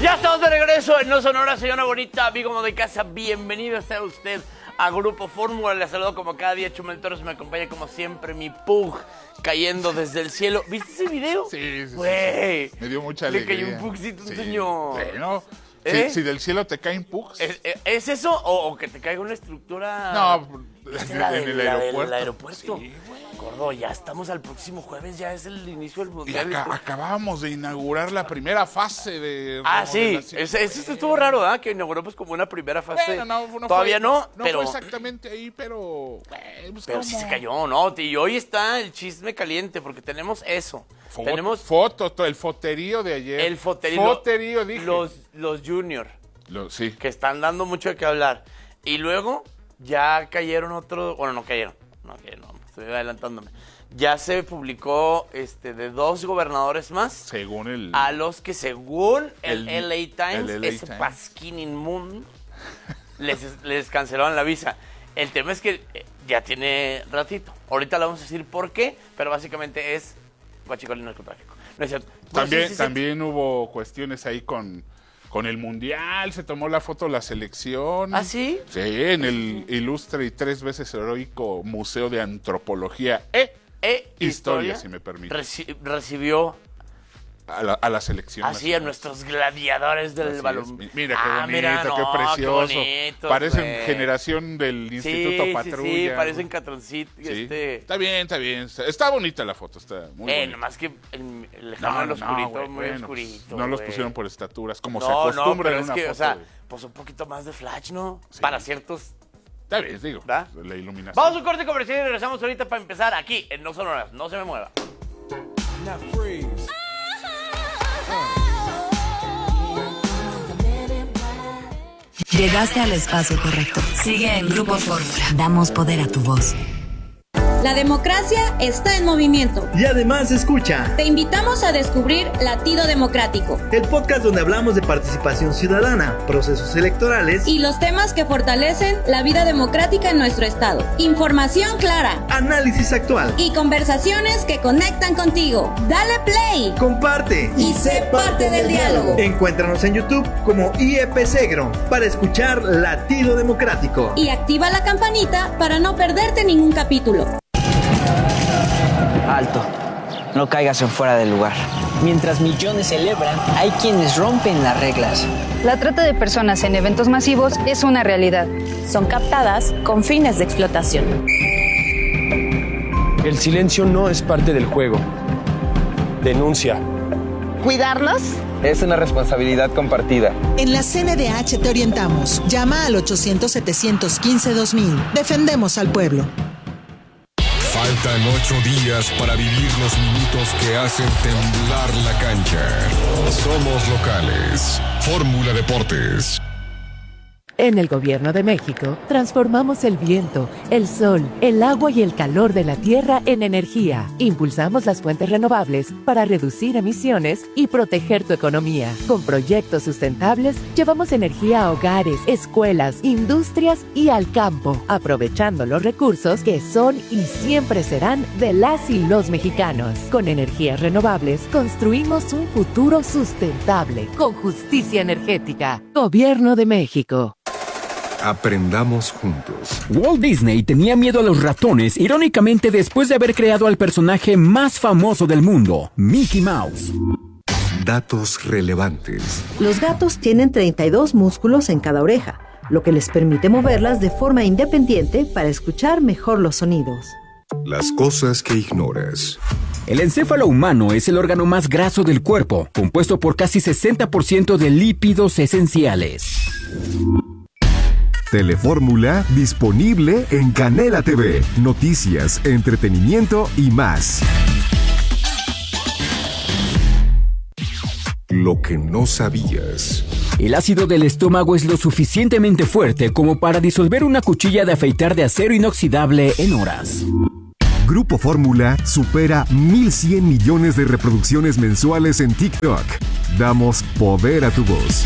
Ya estamos de regreso en No Sonora, señora bonita, amigo de casa. Bienvenido sea usted a Grupo Fórmula. Le saludo como cada día, Chumel Torres. Me acompaña como siempre mi Pug cayendo desde el cielo. ¿Viste ese video? Sí. Güey. Me dio mucha alegría. Le cayó un Pugcito, un señor. Bueno, si del cielo te caen Pugs. ¿Es eso o que te caiga una estructura? No, en el aeropuerto. El aeropuerto. Sí, güey. Gordo, ya estamos al próximo jueves, ya es el inicio del mundial. Y acabábamos de inaugurar la primera fase de... Sí, eso estuvo raro, ¿verdad? Que inauguró pues como una primera fase. Bueno, todavía no pero fue exactamente ahí, pero... Pero sí se cayó, ¿no? Y hoy está el chisme caliente, porque tenemos eso. Tenemos el foterío de ayer. El foterío. Foterío, dije. Los Junior. Sí. Que están dando mucho de qué hablar. Y luego ya cayeron otros... Bueno, no cayeron, estoy adelantándome. Ya se publicó de 2 gobernadores más. Según a los que según el LA Times, ese Times. pasquín inmundo, les cancelaron la visa. El tema es que ya tiene ratito. Ahorita le vamos a decir por qué, pero básicamente es guachicolín narcotráfico. No es cierto. También hubo cuestiones ahí con el Mundial, se tomó la foto la selección. ¿Ah, sí? Sí, en el ilustre y 3 veces heroico Museo de Antropología Historia, si me permite. Recibió a la selección. Así a nuestros gladiadores del balón. Mira qué bonito, qué precioso. Qué bonito, parecen generación del Instituto Patrulla. Sí, parecen catroncito. Sí. Está bien. Está bonita la foto, está muy bonita. Nomás que el lejano oscurito, muy oscurito. No los pusieron por estaturas, como se acostumbra en una foto. O sea, pues un poquito más de flash, ¿no? Sí. Para ciertos... Está bien, digo, ¿verdad? La iluminación. Vamos a un corte comercial y regresamos ahorita para empezar aquí en No Sonoras. No se me mueva. Llegaste al espacio correcto. Sigue en Grupo Fórmula. Damos poder a tu voz. La democracia está en movimiento. Y además escucha. Te invitamos a descubrir Latido Democrático, el podcast donde hablamos de participación ciudadana, procesos electorales y los temas que fortalecen la vida democrática en nuestro estado. Información clara, análisis actual y conversaciones que conectan contigo. Dale play, comparte y sé parte del diálogo. Encuéntranos en YouTube como IEP Segro para escuchar Latido Democrático. Y activa la campanita para no perderte ningún capítulo. Alto, no caigas en fuera del lugar. Mientras millones celebran, hay quienes rompen las reglas. La trata de personas en eventos masivos es una realidad. Son captadas con fines de explotación. El silencio no es parte del juego. Denuncia. ¿Cuidarnos? Es una responsabilidad compartida. En la CNDH te orientamos. Llama al 800-715-2000. Defendemos al pueblo. Faltan 8 días para vivir los minutos que hacen temblar la cancha. Somos locales. Fórmula Deportes. En el Gobierno de México, transformamos el viento, el sol, el agua y el calor de la tierra en energía. Impulsamos las fuentes renovables para reducir emisiones y proteger tu economía. Con proyectos sustentables, llevamos energía a hogares, escuelas, industrias y al campo, aprovechando los recursos que son y siempre serán de las y los mexicanos. Con energías renovables, construimos un futuro sustentable, con justicia energética. Gobierno de México. Aprendamos juntos. Walt Disney tenía miedo a los ratones, irónicamente después de haber creado al personaje más famoso del mundo, Mickey Mouse. Datos relevantes. Los gatos tienen 32 músculos en cada oreja, lo que les permite moverlas de forma independiente para escuchar mejor los sonidos. Las cosas que ignoras. El encéfalo humano es el órgano más graso del cuerpo, compuesto por casi 60% de lípidos esenciales. Telefórmula disponible en Canela TV. Noticias, entretenimiento y más. Lo que no sabías. El ácido del estómago es lo suficientemente fuerte como para disolver una cuchilla de afeitar de acero inoxidable en horas. Grupo Fórmula supera 1,100 millones de reproducciones mensuales en TikTok. Damos poder a tu voz.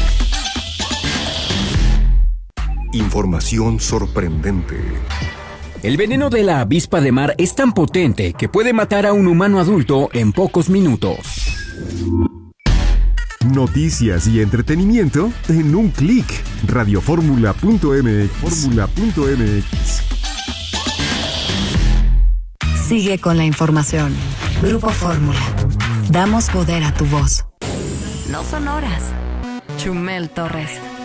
Información sorprendente. El veneno de la avispa de mar es tan potente que puede matar a un humano adulto en pocos minutos. Noticias y entretenimiento en un clic. Radioformula.mx. Sigue con la información. Grupo Fórmula. Damos poder a tu voz. No son horas. Chumel Torres.